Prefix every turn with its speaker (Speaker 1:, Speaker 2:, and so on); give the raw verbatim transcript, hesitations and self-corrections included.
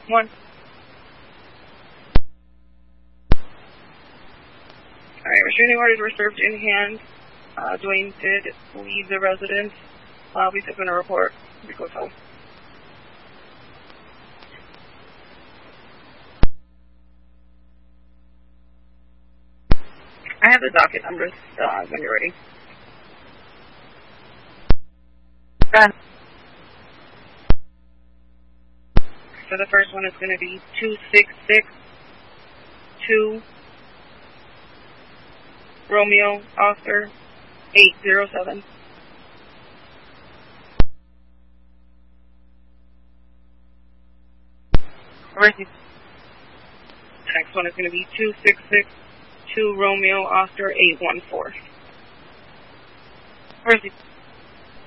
Speaker 1: One. Alright, restraining orders were served in hand. Uh, Dwayne did leave the residence. I'll be taking a report. We go home. I have the docket numbers uh, when you're ready. Uh, so the first one is going to be two six six two Romeo Oscar eight zero seven. Where's the next one is going to be two six six two Romeo Oscar eight one four. Where's the